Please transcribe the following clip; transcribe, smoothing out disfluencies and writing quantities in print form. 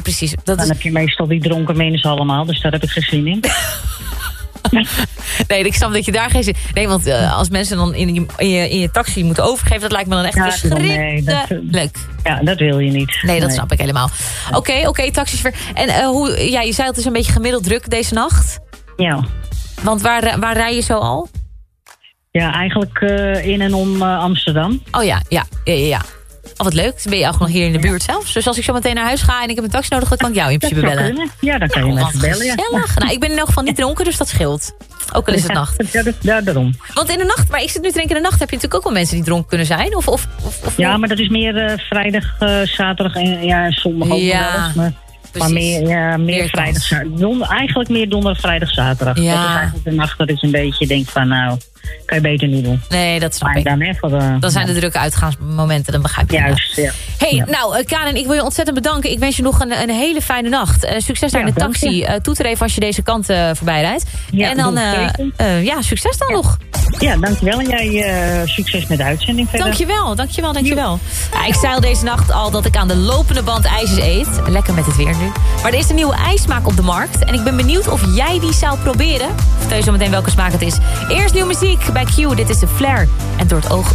precies. Dan heb je meestal die dronken mensen allemaal, dus daar heb ik geen zin in. Nee, ik snap dat je daar geen zin... Nee, want als mensen dan in je taxi moeten overgeven... dat lijkt me dan echt verschrikkelijk. Ja, dat wil je niet. Nee, dat snap ik helemaal. Oké, taxichauffeur. En je zei het is een beetje gemiddeld druk deze nacht. Ja. Want waar rij je zo al? Ja, eigenlijk in en om Amsterdam. Oh ja. Oh, wat leuk. Dan ben je ook nog hier in de buurt zelf. Dus als ik zo meteen naar huis ga en ik heb een taxi nodig... dan kan ik jou in principe bellen. Kunnen. Ja, dan kan je me even bellen. Ja. Nou, ik ben in elk geval niet dronken, dus dat scheelt. Ook al is het nacht. Ja, daarom. Want in de nacht, maar ik zit nu te denken... in de nacht heb je natuurlijk ook wel mensen die dronken kunnen zijn. Of ja, maar dat is meer vrijdag, zaterdag en zondag ook wel eens. Maar meer vrijdag, eigenlijk meer donderdag, vrijdag, zaterdag. Ja. Dat is eigenlijk de nacht dat ik een beetje denk van nou, kan je beter niet doen. Nee, dat snap ik. Dan zijn de drukke uitgaansmomenten, dan begrijp je. Juist, ja. Nou, Karin, ik wil je ontzettend bedanken. Ik wens je nog een hele fijne nacht. Succes daar in de taxi. Toeter even als je deze kant voorbij rijdt. Ja, en dan, succes dan nog. Ja, dankjewel. En jij succes met de uitzending verder. Dankjewel. Ja, ik zei al deze nacht al dat ik aan de lopende band ijsjes eet. Lekker met het weer nu. Maar er is een nieuwe ijsmaak op de markt. En ik ben benieuwd of jij die zou proberen. Vertel je zo meteen welke smaak het is. Eerst nieuwe muziek bij Q. Dit is de Flair. En door het oog